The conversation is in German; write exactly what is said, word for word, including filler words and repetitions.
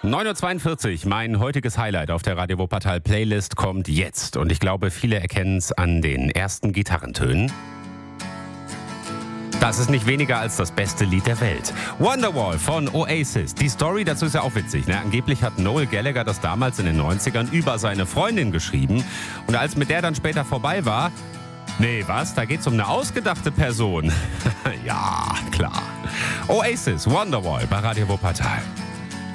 neun Uhr zweiundvierzig, mein heutiges Highlight auf der Radio Wuppertal Playlist kommt jetzt. Und ich glaube, viele erkennen es an den ersten Gitarrentönen. Das ist nicht weniger als das beste Lied der Welt. Wonderwall von Oasis. Die Story dazu ist ja auch witzig. Ne? Angeblich hat Noel Gallagher das damals in den neunzigern über seine Freundin geschrieben. Und als mit der dann später vorbei war, nee, was? Da geht's um eine ausgedachte Person. Ja, klar. Oasis, Wonderwall bei Radio Wuppertal.